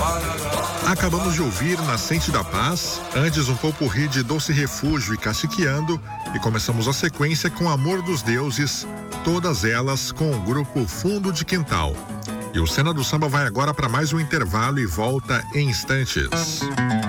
Acabamos de ouvir Nascente da Paz, antes um popurrí de Doce Refúgio e Caciqueando, e começamos a sequência com Amor dos Deuses, todas elas com o grupo Fundo de Quintal. E o Cena do Samba vai agora para mais um intervalo e volta em instantes.